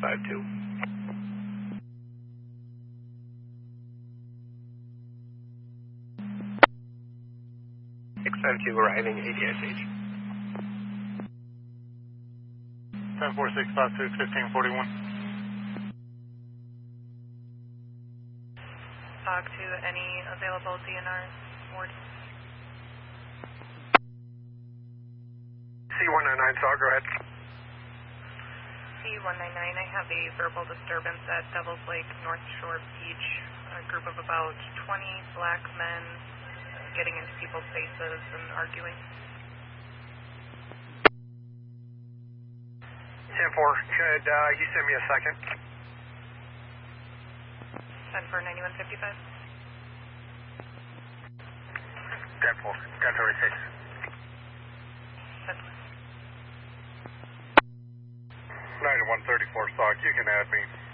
652. Arriving ADSH. 10-4-6-5-2, 1541. Talk to any available DNRs, Ward. C199, so go ahead. C199, I have a verbal disturbance at Devil's Lake, North Shore Beach. A group of about 20 black men getting into people's faces and arguing. 10-4, could you send me a second? 10-4, 9155. 10-4, got 36. 10-4. 9134 stock, you can add me.